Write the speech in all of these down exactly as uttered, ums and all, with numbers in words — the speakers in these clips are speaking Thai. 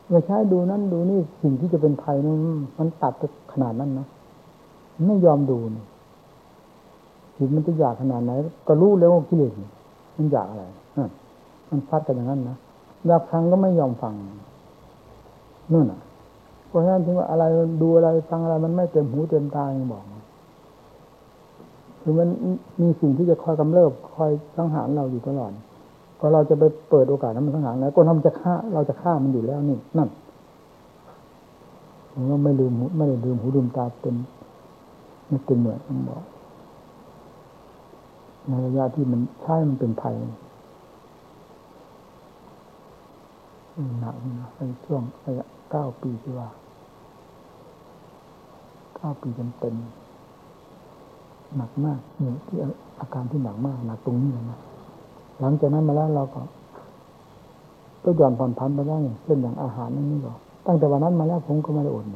เมื่อใช้ดูนั่นดูนี่สิ่งที่จะเป็นภัยนั้นมันตัดไปขนาดนั้นนะไม่ยอมดูนี่จิตมันจะอยากขนาดไหนก็รู้แล้วว่ากิเลสมันอยากอะไรมันฟัดกันอย่างนั้นนะอยากฟังก็ไม่ยอมฟังนู่นน่ะเพราะฉะนั้นถึงว่าอะไรดูอะไรฟังอะไรมันไม่เต็มหูเต็มตาอย่างบอกคือมันมีสิ่งที่จะคอยกำเริบคอยสังหารเราอยู่ตลอดพอเราจะไปเปิดโอกาสนั้นมันสังหารแล้วก็ทำจะฆ่าเราจะฆ่ามันอยู่แล้วนี่นั่นผมว่าไม่ลืมหูไม่ได้ลืมหูลืมตาเป็นไม่เป็นเหมือนผมบอกในระยะที่มันใช่มันเป็นภัยหนักนะในช่วงระยะเก้าปีที่ว่าเก้าปีเต็มๆหนักมากเนี่ยที่อาการที่หนักมากหนักตรงนี้นะหลังจากนั้นมาแล้วเราก็ก็หย่อนผ่อนผันไปได้เช่นอย่างอาหารนั่นนี่ก็ตั้งแต่วันนั้นมาแล้วผมก็ไม่ได้อด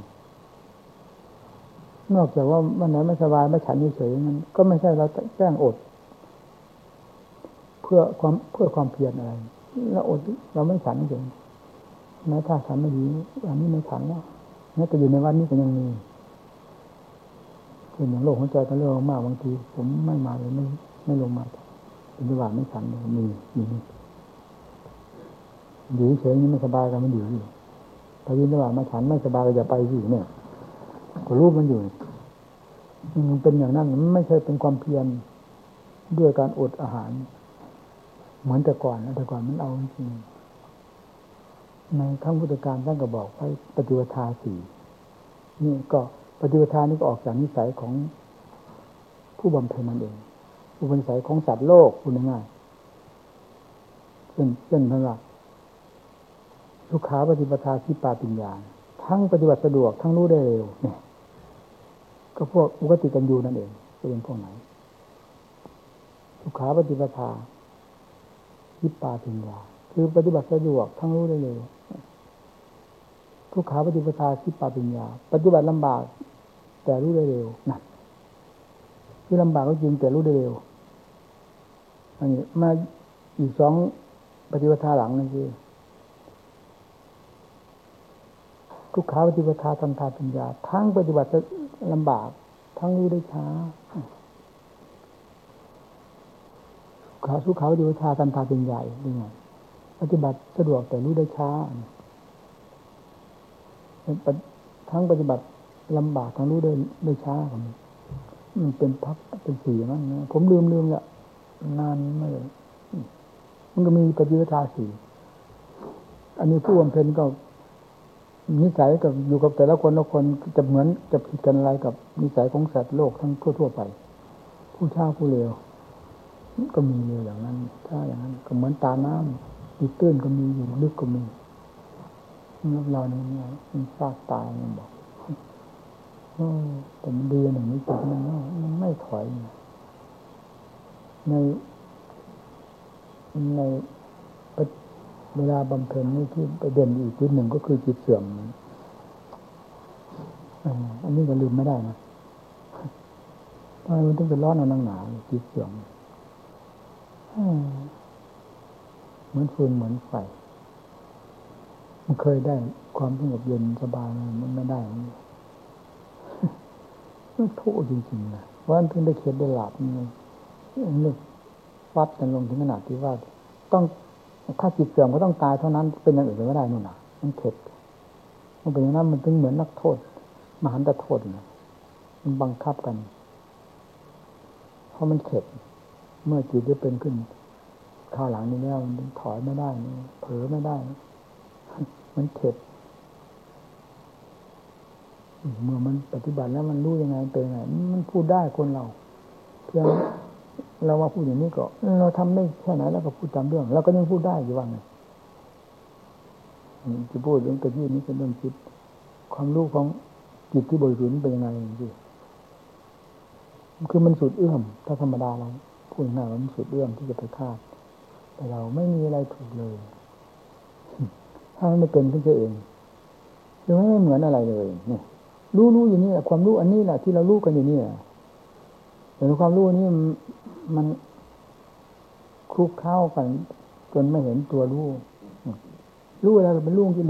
นอกจากว่าวันไหนไม่สบายไม่ฉันเฉยๆนั้นก็ไม่ใช่เราแกล้งอดเพื่อความเพื่อความเพียรอะไรเราอดเราไม่ฉันเฉยแม้ถ้าฉันไม่ดีอันนี้ไม่ฉันแล้วแม้แต่อยู่ในวันนี้ก็ยังมีเป็นอย่างโรคหัวใจก็เรื่องมากบางทีผมไม่มาเลยไม่ไม่ลงมาเป็นระหว่างไม่ฉันเลยมีมีอยู่เฉยๆนี่ไม่สบายกันมันอยู่อยู่พอยืนระหว่างมาฉันไม่สบายก็อย่าไปสิเนี่ยก็รู้มันอยู่มันเป็นอย่างนั้นมันไม่ใช่เป็นความเพียรด้วยการอดอาหารเหมือนแต่ก่อนนะแต่ก่อนมันเอาจริงในครั้งพุทธกาลท่านก็บอกไว้ปฏิปทาสี่นี่ก็ปฏิปทานี่ก็ออกจากนิสัยของผู้บำเพ็ญนั่นเองผู้เป็นนิสัยของสัตว์โลกพูดง่ายๆเช่นเช่นท่านว่าสุขาปฏิปทาที่ปาปิญญาทั้งปฏิบัติสะดวกทั้งรู้ได้เร็วเนี่ยก็พวกอุกติกันยูนั่นเองจะเป็นพวกไหนสุขาปฏิปทาที่ปาปิญญาคือปฏิบัติสะดวกทั้งรู้ได้เร็วทุกขาปฏิปทาที่ปาปิญญาปฏิบัติลำบากแต่รู้ได้เร็วนั่นคือลำบากก็จริงแต่รู้ได้เร็วอันนี้มาอีกสองปฏิปทาหลังนั่นคือทุกขาปฏิปทาทันทาปัญญาทั้งปฏิบัติลำบากทั้งรู้ได้ช้าขาสุขาปฏิปทาทันทาปัญญาเป็นไงปฏิบัติสะดวกแต่รู้ได้ช้าทั้งปฏิบัติลำบากทั้งรู้ได้ได้ช้ามันเป็นพักเป็นสีมั้งนะผมลืมลืมละนานไม่เลยมันก็มีปฏิปทาสี่อันนี้ผู้บำเพ็ญก็นิสัยกับอยู่กับแต่ละคนละคนจะเหมือนจะผิดกันอะไรกับนิสัยของสัตว์โลกทั้งทั่วๆไปผู้ช้าผู้เร็วก็มีอยู่อย่างนั้นถ้าอย่างนั้นก็เหมือนตาน้ำอยู่ตื้นก็มีอยู่ลึกก็มีนับเราเนี่ยมันฟาดตายมันบอกแต่มันดีหนึ่งนี้จุดมันมันไม่ถอยในในเวลาบำเพ็ญนี่ที่ประเด็นอีกจุดหนึ่งก็คือจิตเสื่อมอันนี้ก็ลืมไม่ได้นะทำไมมันต้องเป็นร้อนเอาหนาๆจิตเสื่อมเหมือนฟืนเหมือนไฟมันเคยได้ความสงบเย็นสบายมันไม่ได้มันทุกข์จริงๆนะเพราะฉะนั้นถึงได้เคล็ดได้หลับนี่นึกฟัดกันลงถึงขนาดที่ว่าต้องถ้าจิตเสื่อมก็ต้องตายเท่านั้นเป็นอย่างอื่นไม่ได้นู่นน่ะมันเข็ดมันเป็นอย่างนั้นมันถึงเหมือนนักโทษมหันตโทษนะมันบังคับกันเพราะมันเข็ดเมื่อจิตได้เป็นขึ้นข้าวหลังนี้แล้วมันถอยไม่ได้เผลอไม่ได้มันเข็ดเมื่อมันปฏิบัติแล้วมันรู้ยังไงเป็นยังไงมันพูดได้คนเราเพียงเราว่าพูดอย่างนี้ก็เราทำได้แค่ไหนแล้วก็พูดตามเรื่องเราก็ยังพูดได้อยู่ว่าไงจะพูดเรื่องกระยี่นี้เป็นเรื่องจิตความรู้ของจิตที่บริสุทธิ์เป็นยังไงพี่คือมันสุดเอื้อมถ้าธรรมดาเราพูดง่ายว่ามันสุดเอื้อมที่จะไปคาดแต่เราไม่มีอะไรถูกเลยถ้ามันไม่เป็นขึ้นเองคือไม่เหมือนอะไรเลยเนี่ยรู้รู้อยู่นี่แหละความรู้อันนี้แหละที่เรารู้กันอยู่นี่แต่ความรู้นี้มันคลุกเข้ากันจนไม่เห็นตัวรู้รู้อะไรเป็นรู้ที่